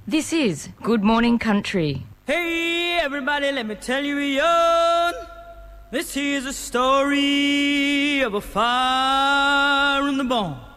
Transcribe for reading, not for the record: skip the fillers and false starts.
This is Good Morning Country. Hey everybody, let me tell you a yarn. This here's a story of a fire in the barn.